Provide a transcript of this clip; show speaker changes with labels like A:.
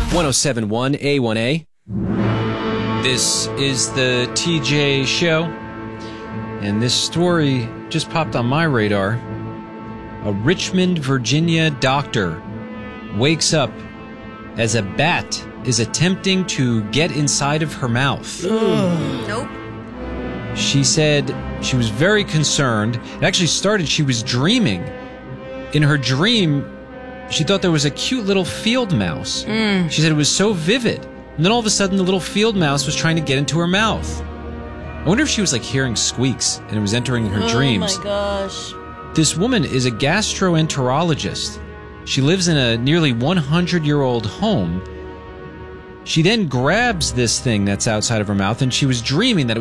A: 1071 A1A. This is the TJ Show, and this story just popped on my radar. A Richmond, Virginia doctor wakes up as a bat is attempting to get inside of her mouth.
B: Nope.
A: She said she was very concerned. It actually started, she was dreaming. In her dream, she thought there was a cute little field mouse. She said it was so vivid. And then all of a sudden, the little field mouse was trying to get into her mouth. I wonder if she was like hearing squeaks and it was entering her dreams.
B: Oh my gosh.
A: This woman is a gastroenterologist. She lives in a nearly 100-year-old home. She then grabs this thing that's outside of her mouth, and she was dreaming that it